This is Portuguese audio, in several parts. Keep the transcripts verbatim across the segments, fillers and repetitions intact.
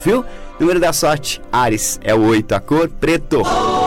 viu? Número da sorte, Áries, é o oito, a cor preto.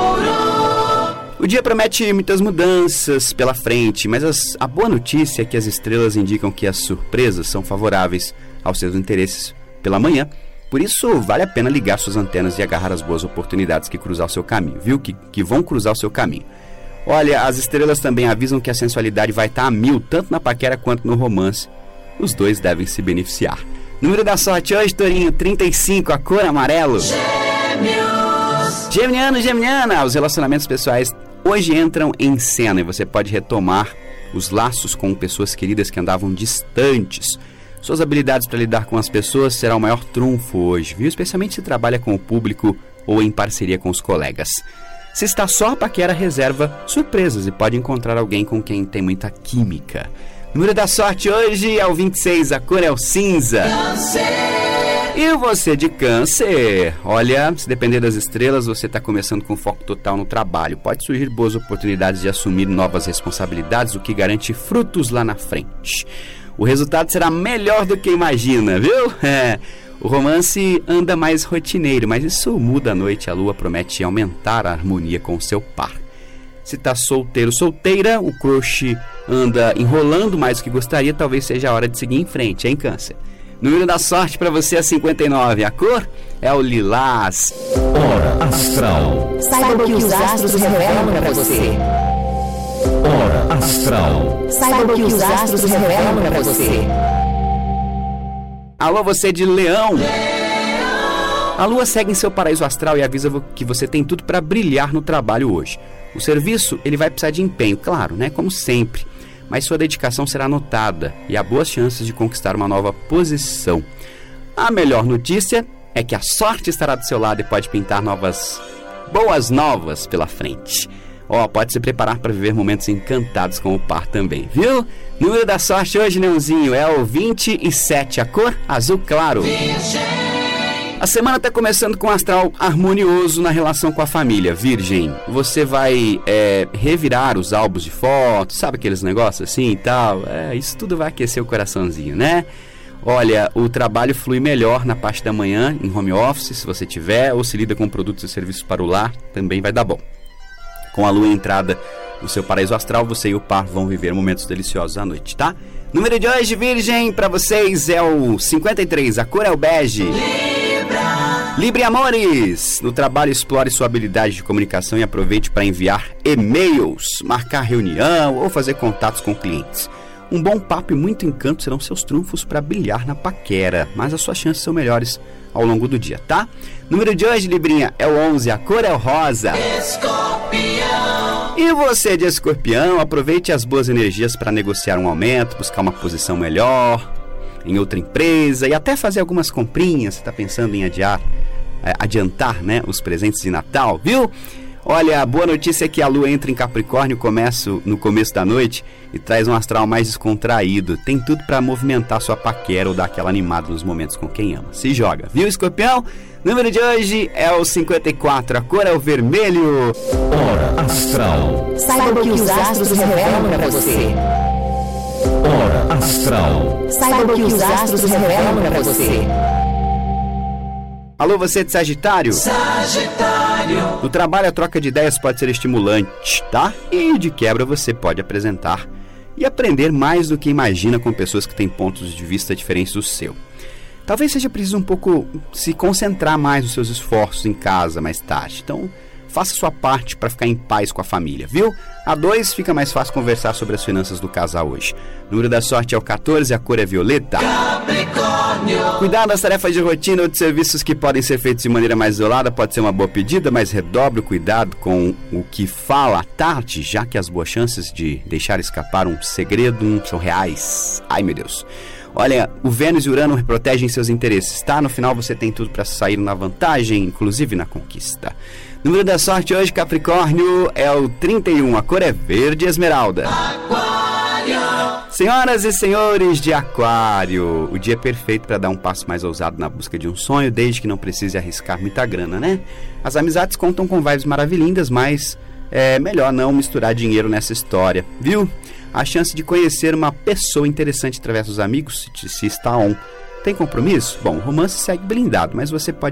O dia promete muitas mudanças pela frente, mas as, a boa notícia é que as estrelas indicam que as surpresas são favoráveis aos seus interesses pela manhã. Por isso, vale a pena ligar suas antenas e agarrar as boas oportunidades que cruzar o seu caminho, viu? Que, que vão cruzar o seu caminho. Olha, as estrelas também avisam que a sensualidade vai estar a mil, tanto na paquera quanto no romance. Os dois devem se beneficiar. Número da sorte hoje, Tourinho, trinta e cinco, a cor amarelo. Gêmeos! Geminiano, Geminiana, os relacionamentos pessoais hoje entram em cena e você pode retomar os laços com pessoas queridas que andavam distantes. Suas habilidades para lidar com as pessoas será o maior trunfo hoje, viu? Especialmente se trabalha com o público ou em parceria com os colegas. Se está só, a paquera reserva surpresas e pode encontrar alguém com quem tem muita química. Número da sorte hoje é o vinte e seis, a cor é o cinza. Câncer. E você de Câncer? Olha, se depender das estrelas, você está começando com foco total no trabalho. Pode surgir boas oportunidades de assumir novas responsabilidades, o que garante frutos lá na frente. O resultado será melhor do que imagina, viu? É. O romance anda mais rotineiro, mas isso muda à noite. A lua promete aumentar a harmonia com o seu par. Se tá solteiro, solteira, o crush anda enrolando mais do que gostaria, talvez seja a hora de seguir em frente, hein, Câncer? Número da sorte para você é cinquenta e nove, a cor é o lilás. Hora astral. Saiba o que os astros revelam para você. Hora astral. Saiba o que os astros revelam para você. Alô, você de Leão. A lua segue em seu paraíso astral e avisa que você tem tudo para brilhar no trabalho hoje. O serviço, ele vai precisar de empenho, claro, né? Como sempre. Mas sua dedicação será notada e há boas chances de conquistar uma nova posição. A melhor notícia é que a sorte estará do seu lado e pode pintar novas, boas novas pela frente. Ó, oh, pode se preparar para viver momentos encantados com o par também, viu? Número da sorte hoje, Leãozinho, é o vinte e sete, a cor azul claro. A semana está começando com um astral harmonioso na relação com a família. Virgem, você vai é, revirar os álbuns de fotos, sabe aqueles negócios assim e tal? É, isso tudo vai aquecer o coraçãozinho, né? Olha, o trabalho flui melhor na parte da manhã, em home office, se você tiver, ou se lida com produtos e serviços para o lar, também vai dar bom. Com a lua entrada no seu paraíso astral, você e o par vão viver momentos deliciosos à noite, tá? Número de hoje, Virgem, para vocês é o cinquenta e três, a cor é o bege. Libra! Libra Amores! No trabalho, explore sua habilidade de comunicação e aproveite para enviar e-mails, marcar reunião ou fazer contatos com clientes. Um bom papo e muito encanto serão seus trunfos para brilhar na paquera, mas as suas chances são melhores ao longo do dia, tá? Número de hoje, Librinha, é o onze, a cor é o rosa. Escorpião! E você de Escorpião, aproveite as boas energias para negociar um aumento, buscar uma posição melhor em outra empresa e até fazer algumas comprinhas. Você está pensando em adiar, adiantar, né, os presentes de Natal, viu? Olha, a boa notícia é que a lua entra em Capricórnio começo, no começo da noite e traz um astral mais descontraído. Tem tudo para movimentar sua paquera ou dar aquela animada nos momentos com quem ama. Se joga, viu, Escorpião? Número de hoje é o cinquenta e quatro, a cor é o vermelho. Hora astral. Saiba o que os astros revelam para você. Hora astral. Saiba o que os astros revelam para você. Alô, você de Sagitário? Sagitário. No trabalho, a troca de ideias pode ser estimulante, tá? E de quebra você pode apresentar e aprender mais do que imagina com pessoas que têm pontos de vista diferentes do seu. Talvez seja preciso um pouco se concentrar mais nos seus esforços em casa mais tarde. Então, faça sua parte para ficar em paz com a família, viu? A dois, fica mais fácil conversar sobre as finanças do casal hoje. O número da sorte é o quatorze, a cor é violeta. Capricórnio. Cuidar das tarefas de rotina ou de serviços que podem ser feitos de maneira mais isolada pode ser uma boa pedida, mas redobre o cuidado com o que fala à tarde, já que as boas chances de deixar escapar um segredo são reais. Ai, meu Deus. Olha, o Vênus e Urano protegem seus interesses, tá? No final você tem tudo para sair na vantagem, inclusive na conquista. Número da sorte hoje, Capricórnio, é o trinta e um, a cor é verde esmeralda. Aquário. Senhoras e senhores de Aquário, o dia é perfeito para dar um passo mais ousado na busca de um sonho, desde que não precise arriscar muita grana, né? As amizades contam com vibes maravilhindas, mas é melhor não misturar dinheiro nessa história, viu? A chance de conhecer uma pessoa interessante através dos amigos, se está on, Tem compromisso? Bom, o romance segue blindado, mas você pode